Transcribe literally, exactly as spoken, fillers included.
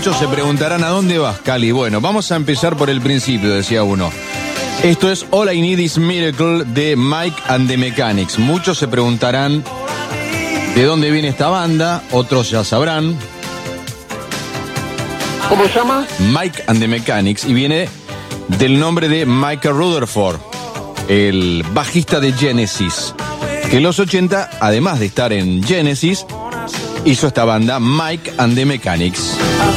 Muchos se preguntarán, ¿a dónde vas, Cali? Bueno, vamos a empezar por el principio, decía uno. Esto es All I Need Is Miracle de Mike and the Mechanics. Muchos se preguntarán de dónde viene esta banda, otros ya sabrán. ¿Cómo se llama? Mike and the Mechanics, y viene del nombre de Michael Rutherford, el bajista de Genesis, que en los ochenta, además de estar en Genesis, hizo esta banda Mike and the Mechanics.